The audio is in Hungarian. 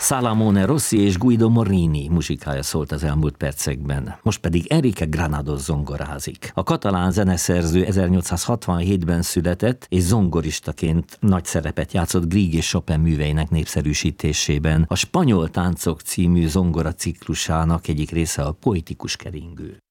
Salamone Rossi és Guido Morini muzsikája szólt az elmúlt percekben. Most pedig Enrique Granados zongorázik. A katalán zeneszerző 1867-ben született, és zongoristaként nagy szerepet játszott Grieg és Chopin műveinek népszerűsítésében. A Spanyol táncok című zongora ciklusának egyik része a Poetikus keringő.